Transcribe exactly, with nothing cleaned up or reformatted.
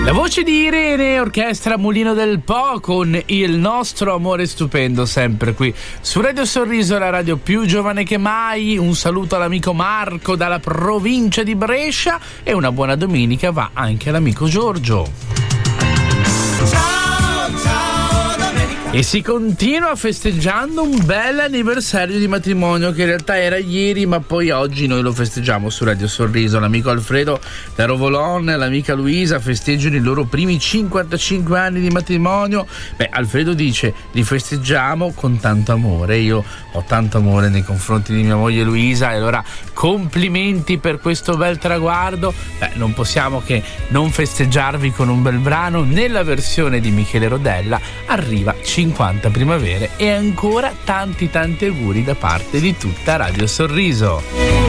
La voce di Irene, orchestra Mulino del Po, con Il nostro amore stupendo, sempre qui su Radio Sorriso, la radio più giovane che mai. Un saluto all'amico Marco dalla provincia di Brescia e una buona domenica va anche all'amico Giorgio. E si continua festeggiando un bel anniversario di matrimonio che in realtà era ieri, ma poi oggi noi lo festeggiamo su Radio Sorriso. L'amico Alfredo da Rovolon e l'amica Luisa festeggiano i loro primi cinquantacinque anni di matrimonio. Beh, Alfredo dice li festeggiamo con tanto amore. Io ho tanto amore nei confronti di mia moglie Luisa e allora complimenti per questo bel traguardo. Beh, non possiamo che non festeggiarvi con un bel brano. Nella versione di Michele Rodella arriva cinquanta primavere e ancora tanti tanti auguri da parte di tutta Radio Sorriso.